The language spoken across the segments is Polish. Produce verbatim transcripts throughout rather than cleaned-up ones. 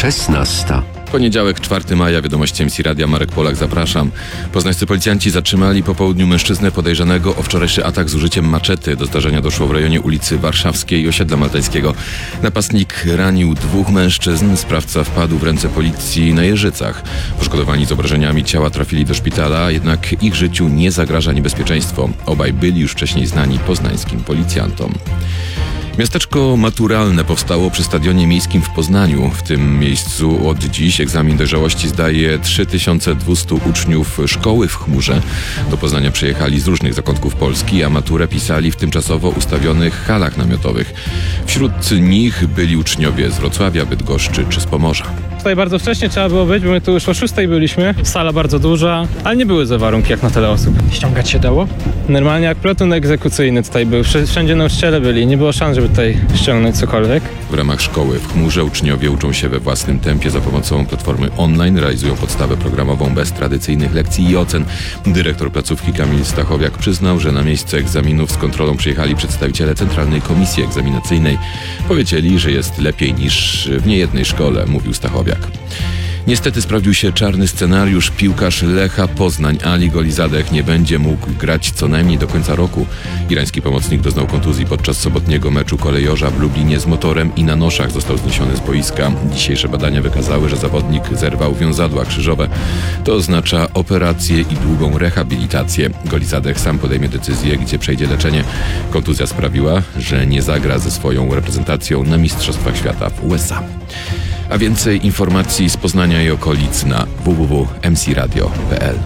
szesnasta. Poniedziałek, czwartego maja, wiadomości M C Radia, Marek Polak, zapraszam. Poznańscy policjanci zatrzymali po południu mężczyznę podejrzanego o wczorajszy atak z użyciem maczety. Do zdarzenia doszło w rejonie ulicy Warszawskiej i osiedla Maltańskiego. Napastnik ranił dwóch mężczyzn, sprawca wpadł w ręce policji na Jeżycach. Poszkodowani z obrażeniami ciała trafili do szpitala, jednak ich życiu nie zagraża niebezpieczeństwo. Obaj byli już wcześniej znani poznańskim policjantom. Miasteczko maturalne powstało przy Stadionie Miejskim w Poznaniu. W tym miejscu od dziś egzamin dojrzałości zdaje trzy tysiące dwieście uczniów szkoły w Chmurze. Do Poznania przyjechali z różnych zakątków Polski, a maturę pisali w tymczasowo ustawionych halach namiotowych. Wśród nich byli uczniowie z Wrocławia, Bydgoszczy czy z Pomorza. Tutaj bardzo wcześnie trzeba było być, bo my tu już o szóstej byliśmy. Sala bardzo duża, ale nie były za warunki jak na tyle osób. Ściągać się dało? Normalnie jak plotun egzekucyjny tutaj był. Wszędzie nauczyciele byli, nie było szans, żeby tutaj ściągnąć cokolwiek. W ramach szkoły w Chmurze uczniowie uczą się we własnym tempie za pomocą platformy online, realizują podstawę programową bez tradycyjnych lekcji i ocen. Dyrektor placówki Kamil Stachowiak przyznał, że na miejsce egzaminów z kontrolą przyjechali przedstawiciele Centralnej Komisji Egzaminacyjnej. Powiedzieli, że jest lepiej niż w niejednej szkole, mówił Stachowiak. Niestety sprawdził się czarny scenariusz. Piłkarz Lecha Poznań Ali Golizadeh nie będzie mógł grać co najmniej do końca roku. Irański pomocnik doznał kontuzji podczas sobotniego meczu kolejorza w Lublinie z motorem i na noszach został zniesiony z boiska. Dzisiejsze badania wykazały, że zawodnik zerwał wiązadła krzyżowe. To oznacza operację i długą rehabilitację. Golizadeh sam podejmie decyzję, gdzie przejdzie leczenie. Kontuzja sprawiła, że nie zagra ze swoją reprezentacją na Mistrzostwach Świata w U S A. A więcej informacji z Poznania i okolic na w w w kropka m c radio kropka p l.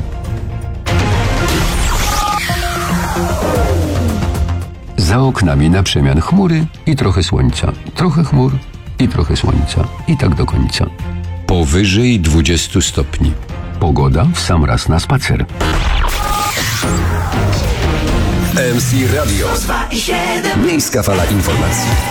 Za oknami na przemian chmury i trochę słońca. Trochę chmur i trochę słońca. I tak do końca. Powyżej dwudziestu stopni. Pogoda w sam raz na spacer. M C Radio. Miejska fala informacji.